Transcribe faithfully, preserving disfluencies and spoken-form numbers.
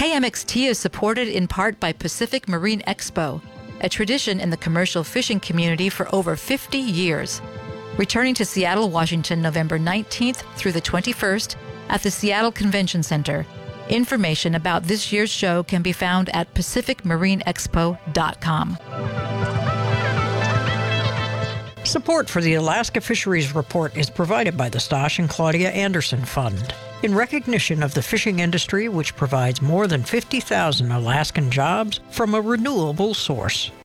K M X T is supported in part by Pacific Marine Expo, a tradition in the commercial fishing community for over fifty years. Returning to Seattle, Washington, November nineteenth through the twenty-first at the Seattle Convention Center. Information about this year's show can be found at pacific marine expo dot com. Support for the Alaska Fisheries Report is provided by the Stosh and Claudia Anderson Fund. In recognition of the fishing industry, which provides more than fifty thousand Alaskan jobs from a renewable source.